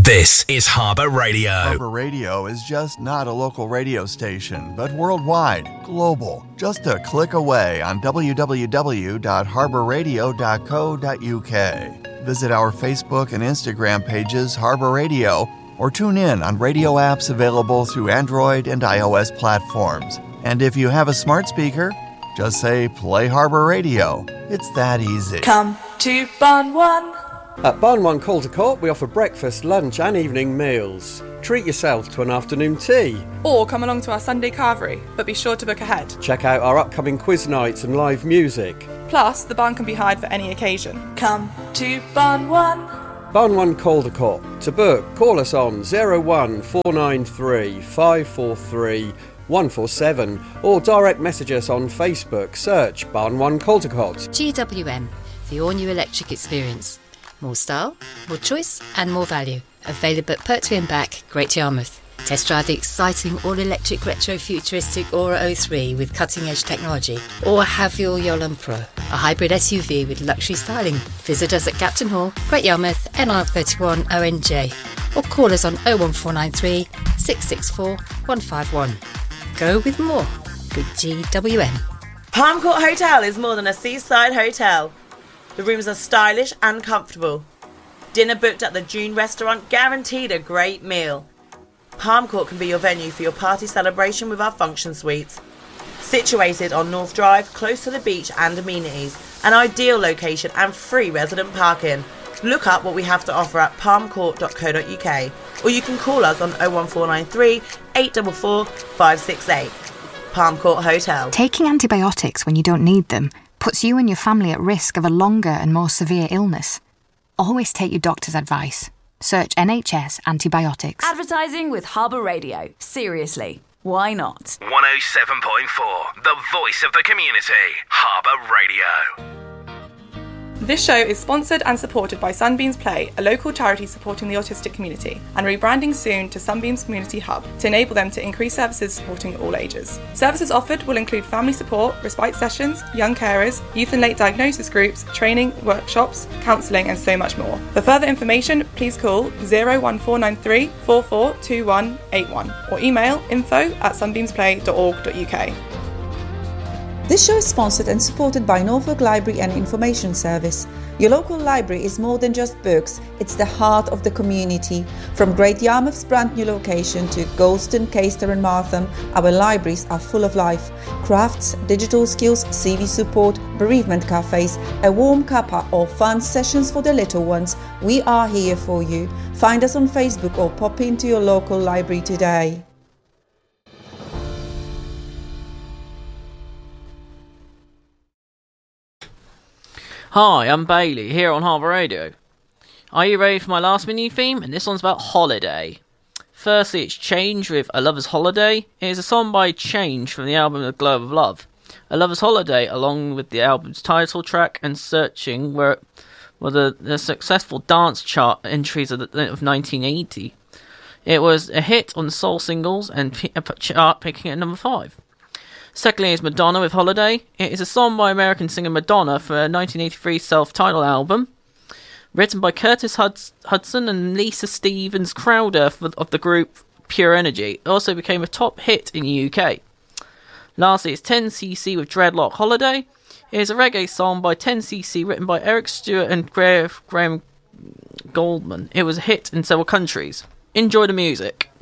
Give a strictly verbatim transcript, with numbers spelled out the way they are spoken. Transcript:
This is Harbour Radio. Harbour Radio is just not a local radio station, but worldwide, global. Just a click away on w w w dot harbour radio dot co dot u k. Visit our Facebook and Instagram pages, Harbour Radio, or tune in on radio apps available through Android and iOS platforms. And if you have a smart speaker, just say, play Harbour Radio. It's that easy. Come to Barn One. At Barn One Caldercourt, we offer breakfast, lunch and evening meals. Treat yourself to an afternoon tea. Or come along to our Sunday carvery, but be sure to book ahead. Check out our upcoming quiz nights and live music. Plus, the barn can be hired for any occasion. Come to Barn One. Barn One Caldercourt. To book, call us on oh one four nine three five four three one four seven or direct message us on Facebook. Search Barn One Caldercourt. G W M, the all-new electric experience. More style, more choice and more value. Available at Pertwee and Back, Great Yarmouth. Test drive the exciting all-electric retro-futuristic Aura oh three with cutting-edge technology. Or have your Yolland Pro, a hybrid S U V with luxury styling. Visit us at Captain Hall, Great Yarmouth, N R thirty-one O N J. Or call us on oh one four nine three six six four one five one. Go with more. Good G W M. Palm Court Hotel is more than a seaside hotel. The rooms are stylish and comfortable. Dinner booked at the June restaurant guaranteed a great meal. Palm Court can be your venue for your party celebration with our function suites. Situated on North Drive, close to the beach and amenities, an ideal location and free resident parking. Look up what we have to offer at palm court dot co dot u k or you can call us on oh one four nine three eight four four five six eight. Palm Court Hotel. Taking antibiotics when you don't need them puts you and your family at risk of a longer and more severe illness. Always take your doctor's advice. Search N H S antibiotics. Advertising with Harbour Radio. Seriously, why not? one oh seven point four, the voice of the community. Harbour Radio. This show is sponsored and supported by Sunbeams Play, a local charity supporting the autistic community, and rebranding soon to Sunbeams Community Hub to enable them to increase services supporting all ages. Services offered will include family support, respite sessions, young carers, youth and late diagnosis groups, training, workshops, counselling and so much more. For further information, please call oh one four nine three four four two one eight one or email info at sunbeams play dot org dot u k. This show is sponsored and supported by Norfolk Library and Information Service. Your local library is more than just books, it's the heart of the community. From Great Yarmouth's brand new location to Golston, Caister and Martham, our libraries are full of life. Crafts, digital skills, C V support, bereavement cafes, a warm cuppa or fun sessions for the little ones. We are here for you. Find us on Facebook or pop into your local library today. Hi, I'm Bailey, here on Harbour Radio. Are you ready for my last mini theme? And this one's about holiday. Firstly, it's Change with A Lover's Holiday. It is a song by Change from the album The Glow of Love. A Lover's Holiday, along with the album's title track and Searching, were, were the, the successful dance chart entries of, the, of nineteen eighty. It was a hit on soul singles and p- chart picking at number five. Secondly is Madonna with Holiday. It is a song by American singer Madonna for her nineteen eighty-three self-titled album, written by Curtis Huds- Hudson and Lisa Stevens Crowder for, of the group Pure Energy. It also became a top hit in the U K. Lastly, it's ten C C with Dreadlock Holiday. It is a reggae song by ten C C written by Eric Stewart and Graham Goldman. It was a hit in several countries. Enjoy the music.